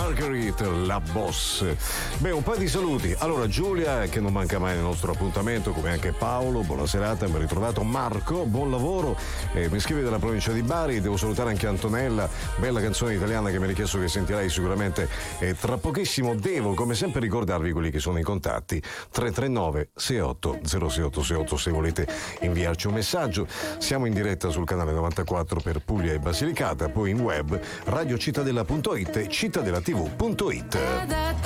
Marguerite, la boss. Beh, un paio di saluti. Allora, Giulia, che non manca mai nel nostro appuntamento, come anche Paolo, buona serata, ben ritrovato. Marco, buon lavoro. Mi scrive dalla provincia di Bari, devo salutare anche Antonella, bella canzone italiana che mi ha richiesto che sentirai sicuramente tra pochissimo. Devo, come sempre, ricordarvi quelli che sono i contatti: 339 68 068 68 se volete inviarci un messaggio. Siamo in diretta sul canale 94 per Puglia e Basilicata, poi in web radiocittadella.it e cittadellatv.it.